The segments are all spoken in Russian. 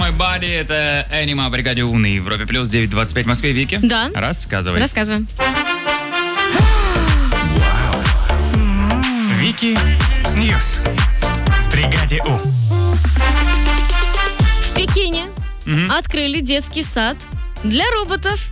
My Body. Это Энима, бригаде У на Европе плюс 9:25 в Москве. Вики? Да. Рассказывай. Рассказываем. Вики Ньюс в бригаде У. В Пекине открыли детский сад для роботов.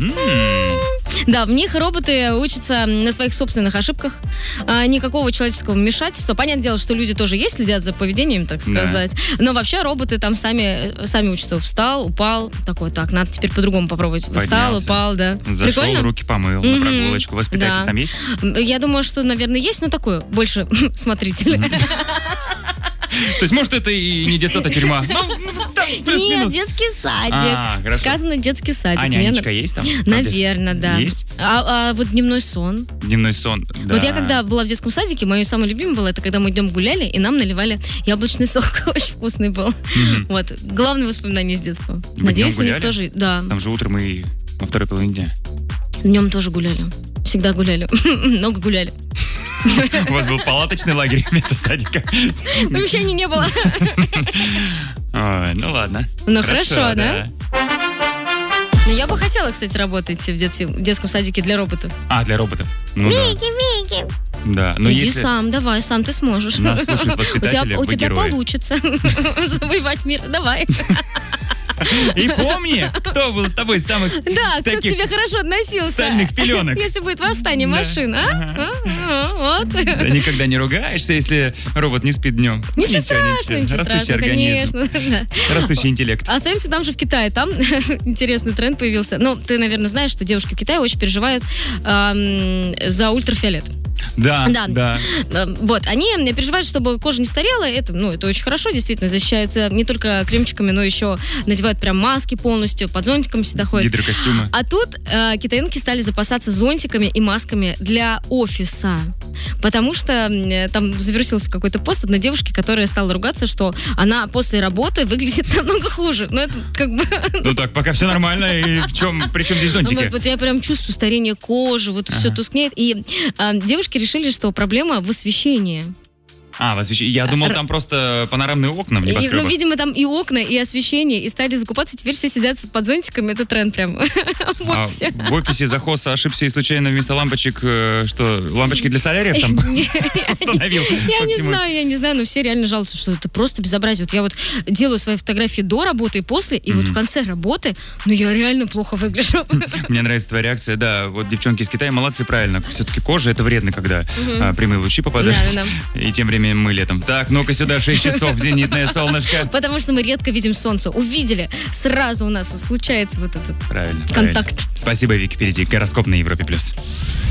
Да, в них роботы учатся на своих собственных ошибках. Никакого человеческого вмешательства. Понятное дело, что люди тоже есть, следят за поведением, так сказать. Да. Но вообще роботы там сами учатся. Встал, упал. Такой, так, надо теперь по-другому попробовать. Поднялся. Встал, упал, да. Зашел, Прикольно? руки помыл, на прогулочку. Воспитатель да. там есть? Я думаю, что, наверное, есть, но такой, больше смотритель. То есть, может, это и не детсад, а тюрьма? Нет, детский садик. Сказано детский садик. А нянечка есть там? Наверное, да. Есть? А вот дневной сон. Дневной сон, да. Вот я когда была в детском садике, мое самое любимое было, это когда мы днем гуляли, и нам наливали яблочный сок. Очень вкусный был. Вот. Главное воспоминание с детства. Надеюсь, у них тоже... Да. Там же утром и во второй половине дня. Днем тоже гуляли. Всегда гуляли. Много гуляли. У вас был палаточный лагерь вместо садика? Помещений не было. Ой, ну ладно. Ну хорошо, да? Ну, я бы хотела, кстати, работать в детском садике для роботов. Для роботов. Ну, Вики. Да. Но иди если сам, давай, сам ты сможешь. нас слушают воспитатели, у вы тебя герои. получится завоевать мир. Давай. И помни, кто был с тобой с самых Да, кто к таких тебе хорошо относился. сальных пеленок. Если будет восстание машин, Вот. Да никогда не ругаешься, если робот не спит днем. Ничего страшного, Растущий организм. конечно. Да. Растущий интеллект. Остаемся там же в Китае. Там интересный тренд появился. Ну, ты, наверное, знаешь, что девушки в Китае очень переживают за ультрафиолет. Да. Вот, они переживают, чтобы кожа не старела. Это очень хорошо, действительно, защищаются не только кремчиками, но еще надевают прям маски полностью, под зонтиком всегда ходят. Гидрокостюмы. А тут китаянки стали запасаться зонтиками и масками для офиса. Потому что там завирусился какой-то пост одной девушки, которая стала ругаться, что она после работы выглядит намного хуже. Ну, это как бы... Ну так, пока все нормально. И при чем здесь зонтики? Вот я прям чувствую старение кожи, вот все тускнеет. И девушки решили, что проблема в освещении. Я думал, там просто панорамные окна в небоскребах. Ну, видимо, там и окна, и освещение, и стали закупаться. Теперь все сидят под зонтиками. Это тренд прям в офисе. В офисе захоз ошибся и случайно вместо лампочек, лампочки для соляриев там установил? Я не знаю, но все реально жалуются, что это просто безобразие. Вот я вот делаю свои фотографии до работы и после, и вот в конце работы, я реально плохо выгляжу. Мне нравится твоя реакция. Да, вот девчонки из Китая молодцы, правильно. Все-таки кожа это вредно, когда прямые лучи попадают. И тем временем мы летом. Так, ну-ка сюда, 6 часов, зенитное солнышко. Потому что мы редко видим солнце. Увидели, сразу у нас случается вот этот контакт. Спасибо, Вики. Впереди гороскоп на Европе+.